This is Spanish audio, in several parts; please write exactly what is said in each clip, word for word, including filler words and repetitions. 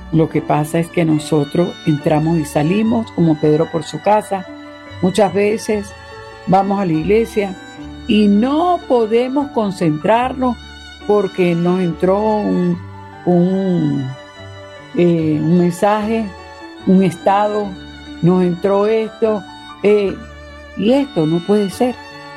Lo que pasa es que nosotros entramos y salimos, como Pedro por su casa. Muchas veces vamos a la iglesia y no podemos concentrarnos porque nos entró un, un, eh, un mensaje, un estado, nos entró esto, eh, y esto no puede ser.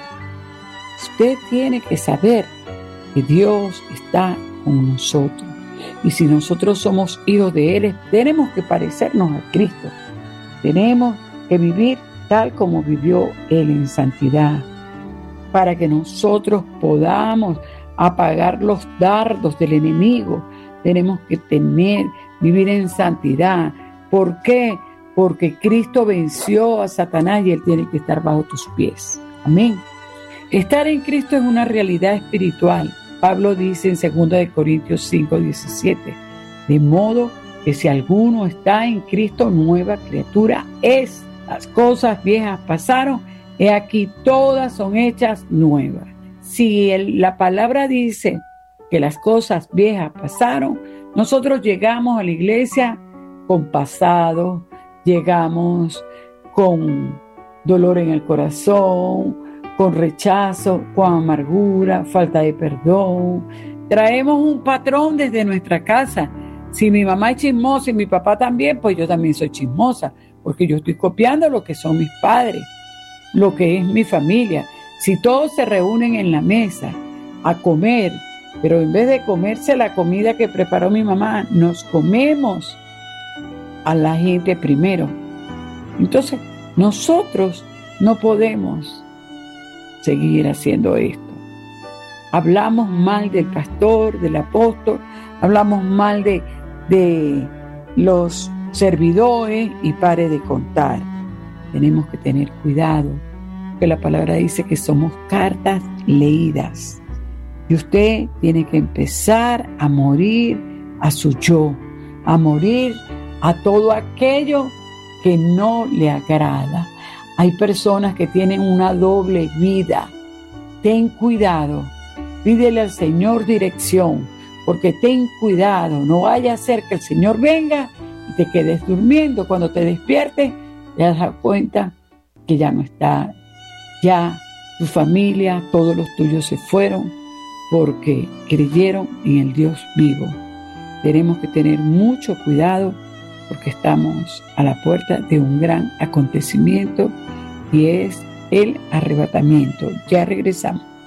Usted tiene que saber que Dios está con nosotros. Y si nosotros somos hijos de Él, tenemos que parecernos a Cristo. Tenemos que vivir tal como vivió Él en santidad, para que nosotros podamos apagar los dardos del enemigo. Tenemos que tener, vivir en santidad. ¿Por qué? Porque Cristo venció a Satanás y Él tiene que estar bajo tus pies. Amén. Estar en Cristo es una realidad espiritual. Pablo dice en segunda de Corintios cinco diecisiete, de modo que si alguno está en Cristo, nueva criatura es. Las cosas viejas pasaron, he aquí todas son hechas nuevas. Si el, la palabra dice que las cosas viejas pasaron, nosotros llegamos a la iglesia con pasado, llegamos con dolor en el corazón, con rechazo, con amargura, falta de perdón. Traemos un patrón desde nuestra casa. Si mi mamá es chismosa y mi papá también, pues yo también soy chismosa, porque yo estoy copiando lo que son mis padres, lo que es mi familia. Si todos se reúnen en la mesa a comer, pero en vez de comerse la comida que preparó mi mamá, nos comemos a la gente primero. Entonces, nosotros no podemos seguir haciendo esto. Hablamos mal del pastor, del apóstol, hablamos mal de, de los servidores y pare de contar. Tenemos que tener cuidado, que la palabra dice que somos cartas leídas. Y usted tiene que empezar a morir a su yo, a morir a todo aquello que no le agrada. Hay personas que tienen una doble vida. Ten cuidado, pídele al Señor dirección, porque ten cuidado, no vaya a ser que el Señor venga y te quedes durmiendo. Cuando te despiertes, te das cuenta que ya no está, ya tu familia, todos los tuyos se fueron porque creyeron en el Dios vivo. Tenemos que tener mucho cuidado porque estamos a la puerta de un gran acontecimiento y es el arrebatamiento. Ya regresamos.